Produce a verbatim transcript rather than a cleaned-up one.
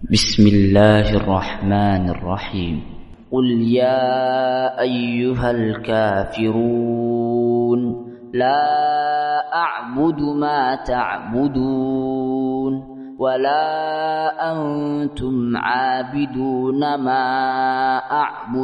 بسم الله الرحمن الرحيم قل يا أيها الكافرون لا أعبد ما تعبدون ولا أنتم عابدون ما أعبد